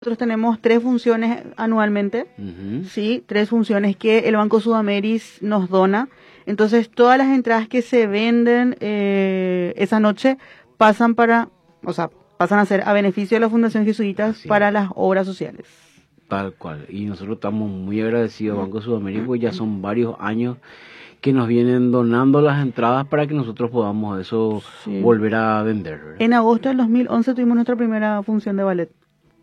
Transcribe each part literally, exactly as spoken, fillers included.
Nosotros tenemos tres funciones anualmente, uh-huh. sí, tres funciones que el Banco Sudameris nos dona. Entonces, todas las entradas que se venden eh, esa noche pasan para, o sea, pasan a ser a beneficio de la Fundación Jesuitas sí. para las obras sociales. Tal cual. Y nosotros estamos muy agradecidos al Banco Sudameris, porque ya son varios años que nos vienen donando las entradas para que nosotros podamos eso sí. volver a vender, ¿verdad? En agosto del dos mil once tuvimos nuestra primera función de ballet.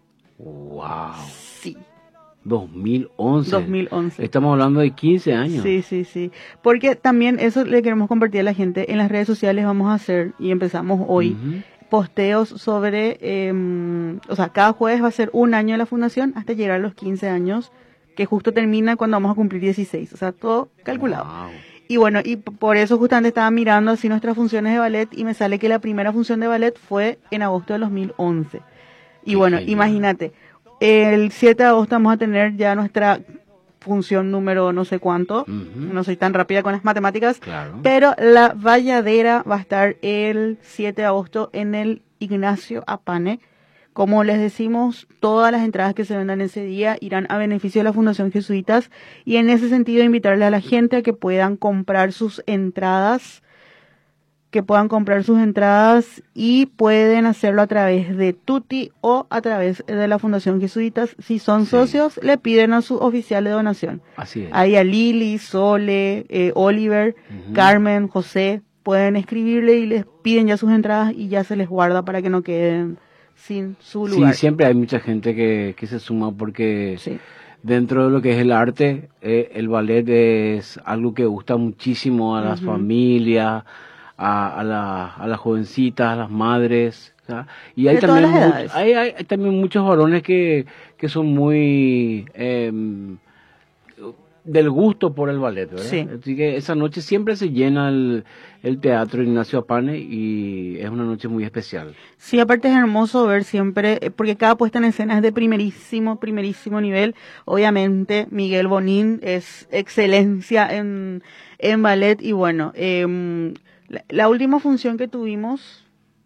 ¡Wow! Sí. dos mil once. dos mil once. Estamos hablando de quince años. Sí, sí, sí. Porque también eso le queremos compartir a la gente. En las redes sociales vamos a hacer, y empezamos hoy, uh-huh. posteos sobre, eh, o sea, cada jueves va a ser un año de la fundación hasta llegar a los quince años, que justo termina cuando vamos a cumplir dieciséis. O sea, todo calculado. Wow. Y bueno, y por eso justamente estaba mirando así nuestras funciones de ballet y me sale que la primera función de ballet fue en agosto de dos mil once. Y bueno, genial. Imagínate, el siete de agosto vamos a tener ya nuestra función número no sé cuánto, uh-huh. no soy tan rápida con las matemáticas, claro. pero la valladera va a estar el siete de agosto en el Ignacio Apane. Como les decimos, todas las entradas que se vendan ese día irán a beneficio de la Fundación Jesuitas, y en ese sentido invitarle a la gente a que puedan comprar sus entradas, que puedan comprar sus entradas y pueden hacerlo a través de Tuti o a través de la Fundación Jesuitas. Si son sí. socios, le piden a su oficial de donación. Así es. Ahí a Lili, Sole, eh, Oliver, uh-huh. Carmen, José, pueden escribirle y les piden ya sus entradas y ya se les guarda para que no queden sin su lugar. Sí, siempre hay mucha gente que, que se suma porque sí. dentro de lo que es el arte, eh, el ballet es algo que gusta muchísimo a las uh-huh. familias, A, a, la, a las jovencitas, a las madres, ¿sabes? Y hay de también, todas las much, hay, hay, hay también muchos varones que, que son muy eh, del gusto por el ballet, ¿verdad? Sí. Así que esa noche siempre se llena el, el Teatro Ignacio Apane y es una noche muy especial. Sí, aparte es hermoso ver siempre, porque cada puesta en escena es de primerísimo, primerísimo nivel. Obviamente Miguel Bonín es excelencia en, en ballet y bueno, eh, La, la última función que tuvimos,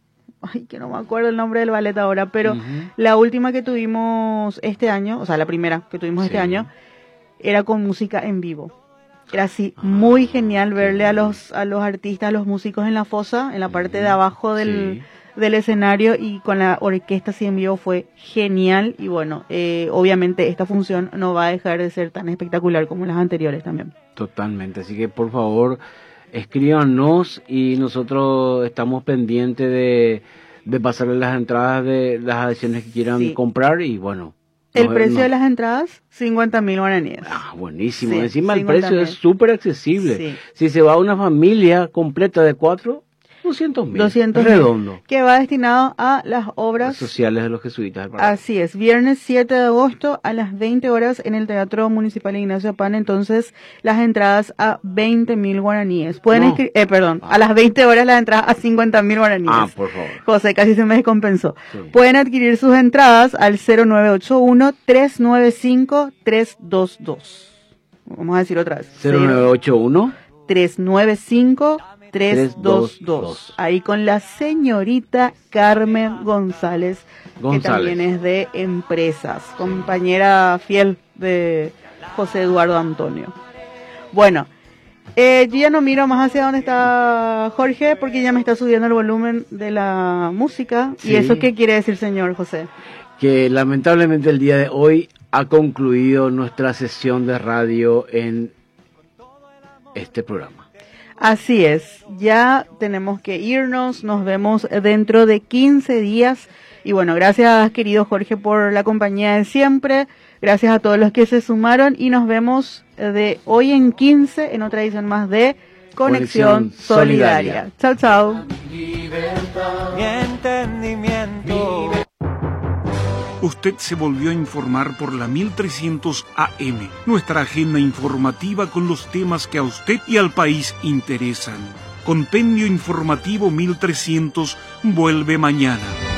ay, que no me acuerdo el nombre del ballet ahora, pero uh-huh. la última que tuvimos este año, o sea, la primera que tuvimos sí. este año, era con música en vivo. Era así, ah, muy genial verle a los a los artistas, a los músicos en la fosa, en la parte uh-huh. de abajo del, sí. del escenario, y con la orquesta así en vivo fue genial. Y bueno, eh, obviamente esta función no va a dejar de ser tan espectacular como las anteriores también. Totalmente, así que por favor, escríbanos y nosotros estamos pendientes de, de pasarles las entradas de las adhesiones que quieran sí. comprar y bueno. El no, precio no. de las entradas, cincuenta mil guaraníes. Ah, buenísimo. Sí, encima el precio es súper accesible. Sí. Si se va una familia completa de cuatro, doscientos mil. doscientos redondo. Que va destinado a las obras las sociales de los jesuitas. Así es. Viernes siete de agosto a las veinte horas en el Teatro Municipal Ignacio Apane. Entonces, las entradas a veinte mil guaraníes. Pueden no. escri- eh, perdón, ah. a las veinte horas las entradas a cincuenta mil guaraníes. Ah, por favor. José, casi se me descompensó. Sí. Pueden adquirir sus entradas al cero nueve ocho uno, tres nueve cinco, tres dos dos. Vamos a decir otra vez. cero nueve ocho uno, tres nueve cinco, tres dos dos. Ahí con la señorita Carmen González, González, que también es de Empresas, compañera fiel de José Eduardo Antonio. Bueno, eh, yo ya no miro más hacia dónde está Jorge, porque ya me está subiendo el volumen de la música. Sí. ¿Y eso qué quiere decir, señor José? Que lamentablemente el día de hoy ha concluido nuestra sesión de radio en este programa. Así es, ya tenemos que irnos, nos vemos dentro de quince días. Y bueno, gracias querido Jorge por la compañía de siempre, gracias a todos los que se sumaron y nos vemos de hoy en quince en otra edición más de Conexión, Conexión Solidaria. Solidaria. Chao, chao. Libertad, mi entendimiento. Usted se volvió a informar por la mil trescientos A M, nuestra agenda informativa con los temas que a usted y al país interesan. Compendio Informativo mil trescientos vuelve mañana.